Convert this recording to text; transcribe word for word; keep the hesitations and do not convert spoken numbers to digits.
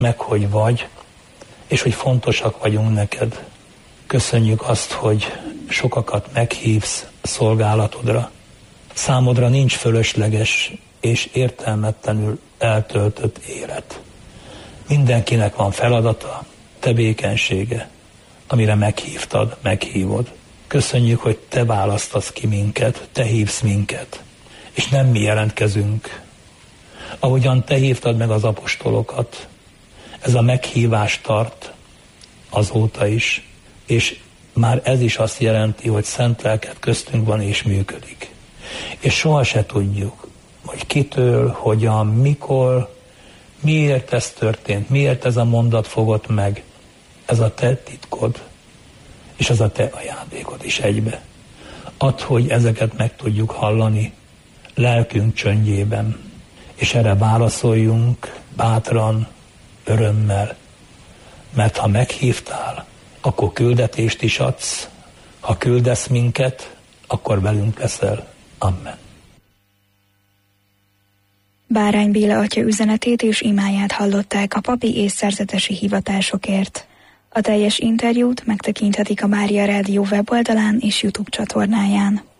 meg, hogy vagy, és hogy fontosak vagyunk neked. Köszönjük azt, hogy sokakat meghívsz szolgálatodra. Számodra nincs fölösleges és értelmetlenül eltöltött élet. Mindenkinek van feladata, tevékenysége, amire meghívtad, meghívod. Köszönjük, hogy te választasz ki minket, te hívsz minket, és nem mi jelentkezünk. Ahogyan te hívtad meg az apostolokat, ez a meghívás tart azóta is, és már ez is azt jelenti, hogy szent lelked köztünk van és működik. És soha se tudjuk, hogy kitől, hogyan, mikor, miért ez történt, miért ez a mondat fogott meg. Ez a te titkod, és ez a te ajándékod is egybe. Add, hogy ezeket meg tudjuk hallani lelkünk csöndjében, és erre válaszoljunk bátran, örömmel, mert ha meghívtál, akkor küldetést is adsz, ha küldesz minket, akkor velünk leszel. Amen. Bárány Béla atya üzenetét és imáját hallották a papi és szerzetesi hivatásokért. A teljes interjút megtekinthetik a Mária Rádió weboldalán és YouTube csatornáján.